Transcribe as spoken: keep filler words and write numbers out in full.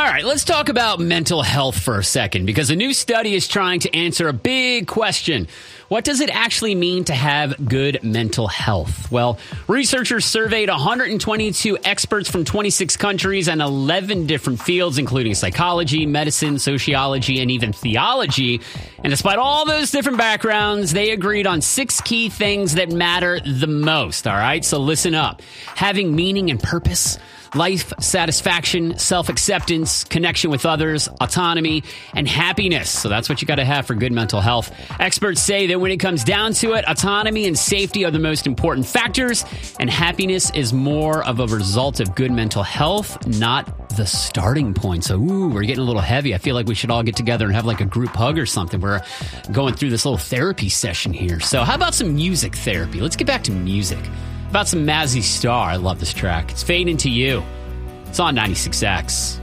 All right, let's talk about mental health for a second, because a new study is trying to answer a big question. What does it actually mean to have good mental health? Well, researchers surveyed one hundred twenty-two experts from twenty-six countries and eleven different fields, including psychology, medicine, sociology, and even theology. And despite all those different backgrounds, they agreed on six key things that matter the most. All right, so listen up. Having meaning and purpose, life satisfaction, self-acceptance, connection with others, autonomy, and happiness. So that's what you got to have for good mental health. Experts say that when it comes down to it, autonomy and safety are the most important factors, and happiness is more of a result of good mental health, not the starting point. So, ooh, we're getting a little heavy. I feel like we should all get together and have like a group hug or something. We're going through this little therapy session here. So how about some music therapy? Let's get back to music. About some Mazzy Star. I love this track. It's Fade Into You. It's on ninety-six X.